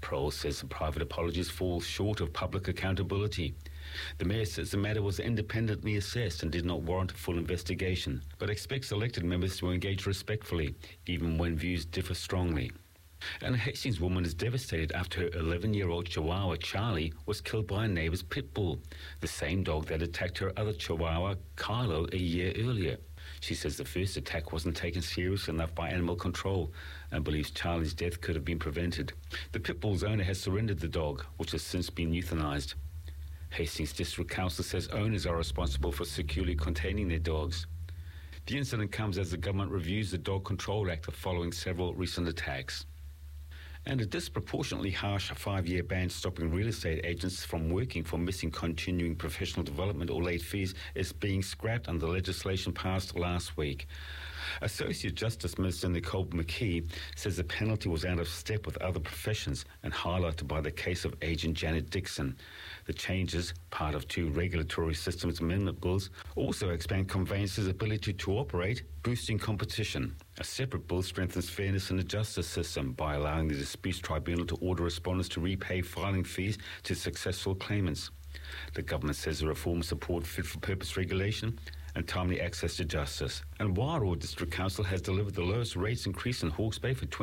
Prohl says the private apologies fall short of public accountability. The Mayor says the matter was independently assessed and did not warrant a full investigation, but expects elected members to engage respectfully, even when views differ strongly. And a Hastings woman is devastated after her 11-year-old Chihuahua, Charlie, was killed by a neighbour's pit bull, the same dog that attacked her other Chihuahua, Carlo, a year earlier. She says the first attack wasn't taken seriously enough by animal control and believes Charlie's death could have been prevented. The pit bull's owner has surrendered the dog, which has since been euthanized. Hastings District Council says owners are responsible for securely containing their dogs. The incident comes as the government reviews the Dog Control Act following several recent attacks. And a disproportionately harsh 5-year ban stopping real estate agents from working for missing continuing professional development or late fees is being scrapped under legislation passed last week. Associate Justice Minister Nicole McKee says the penalty was out of step with other professions and highlighted by the case of agent Janet Dixon. The changes, part of 2 regulatory systems amendment bills, also expand conveyancers' ability to operate, boosting competition. A separate bill strengthens fairness in the justice system by allowing the Disputes Tribunal to order respondents to repay filing fees to successful claimants. The government says the reforms support fit-for-purpose regulation and timely access to justice. And Wairoa District Council has delivered the lowest rates increase in Hawke's Bay for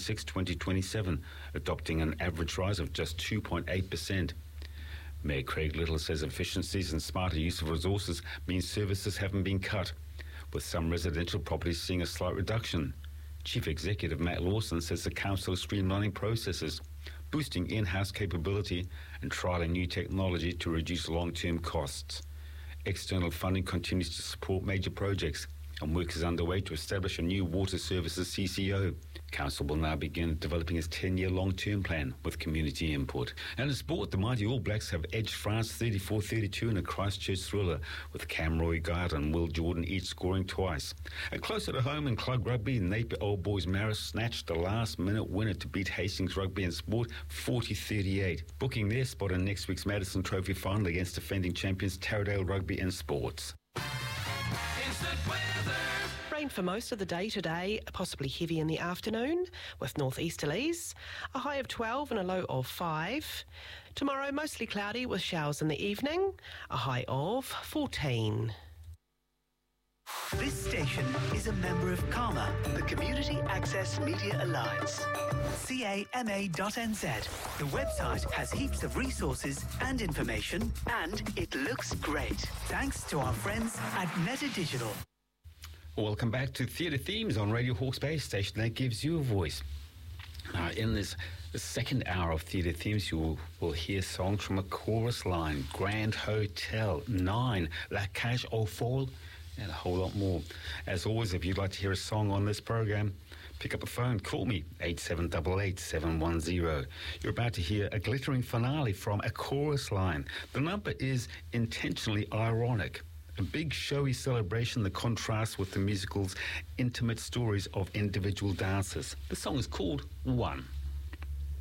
2026-2027, adopting an average rise of just 2.8%. Mayor Craig Little says efficiencies and smarter use of resources means services haven't been cut, with some residential properties seeing a slight reduction. Chief Executive Matt Lawson says the council is streamlining processes, boosting in-house capability and trialling new technology to reduce long-term costs. External funding continues to support major projects, and work is underway to establish a new water services CCO. Council will now begin developing its 10-year long-term plan with community input. And in sport, the mighty All Blacks have edged France 34-32 in a Christchurch thriller, with Cam Roigard and Will Jordan each scoring twice. And closer to home in club rugby, Napier Old Boys Marist snatched the last-minute winner to beat Hastings Rugby and Sport 40-38, booking their spot in next week's Madison Trophy final against defending champions Taradale Rugby and Sports. Rain for most of the day today, possibly heavy in the afternoon with northeasterlies. A high of 12 and a low of 5. Tomorrow mostly cloudy with showers in the evening. A high of 14. This station is a member of CAMA, the Community Access Media Alliance. CAMA.nz. The website has heaps of resources and information, and it looks great. Thanks to our friends at Meta Digital. Welcome back to Theatre Themes on Radio Hawke's Bay, station that gives you a voice. In this second hour of Theatre Themes, you will hear songs from a chorus line, Grand Hotel, 9, La Cage aux Folles, and a whole lot more. As always, if you'd like to hear a song on this program, pick up a phone, call me, 8788-710. You're about to hear a glittering finale from a chorus line. The number is intentionally ironic. A big showy celebration that contrasts with the musical's intimate stories of individual dancers. The song is called One.